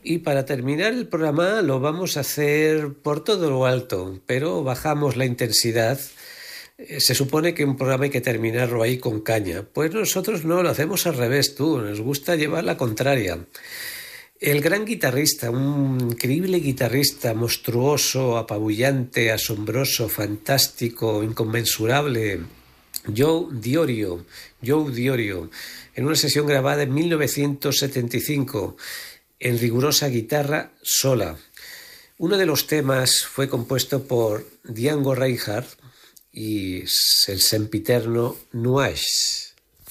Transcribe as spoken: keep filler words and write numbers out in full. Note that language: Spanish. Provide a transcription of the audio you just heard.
Y para terminar el programa lo vamos a hacer por todo lo alto, pero bajamos la intensidad. Eh, Se supone que un programa hay que terminarlo ahí con caña. Pues nosotros no, lo hacemos al revés, tú. Nos gusta llevar la contraria. El gran guitarrista, un increíble guitarrista, monstruoso, apabullante, asombroso, fantástico, inconmensurable, Joe Diorio, Joe Diorio, en una sesión grabada en mil novecientos setenta y cinco, en rigurosa guitarra sola. Uno de los temas fue compuesto por Django Reinhardt y el sempiterno Nuages.